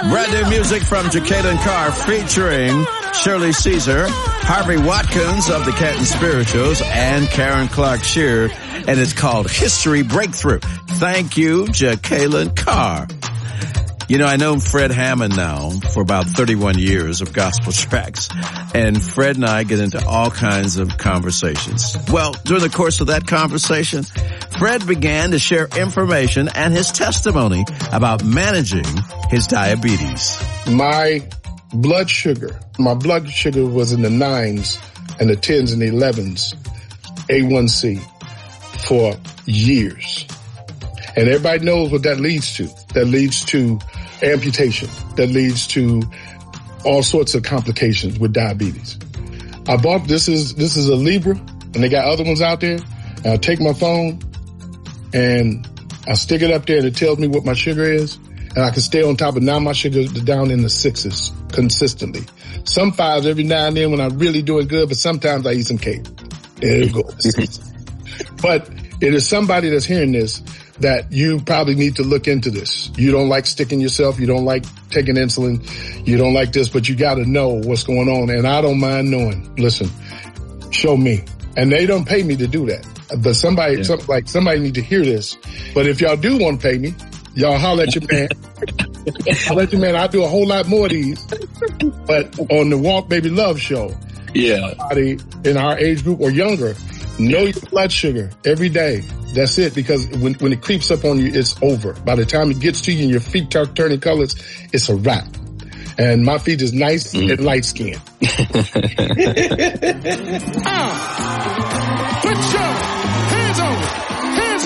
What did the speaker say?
Brand new music from Jacqueline Carr featuring Shirley Caesar, Harvey Watkins of the Canton Spirituals, and Karen Clark Sheard, and it's called History Breakthrough. Thank you, Jacqueline Carr. You know, I know Fred Hammond now for about 31 years of gospel tracks, and Fred and I get into all kinds of conversations. Well, during the course of that conversation, Fred began to share information and his testimony about managing his diabetes. My blood sugar was in the 9s and the 10s and the 11s, A1C, for years. And everybody knows what that leads to. That leads to amputation. That leads to all sorts of complications with diabetes. I bought, this is a Libra, and they got other ones out there. And I take my phone and I stick it up there and it tells me what my sugar is. And I can stay on top of, now my sugar is down in the 6s consistently. Some 5s every now and then when I'm really doing good, but sometimes I eat some cake. There it goes. But it is somebody that's hearing this that you probably need to look into this. You don't like sticking yourself. You don't like taking insulin. You don't like this, but you got to know what's going on. And I don't mind knowing. Listen, show me. And they don't pay me to do that. But somebody need to hear this. But if y'all do want to pay me, y'all holler at your man. Holler at your man. I'll do a whole lot more of these. But on the Walk Baby Love show, somebody in our age group or younger, know your blood sugar every day. That's it, because when it creeps up on you, it's over. By the time it gets to you and your feet start turning colors, it's a wrap. And my feet is nice and light skinned. Put your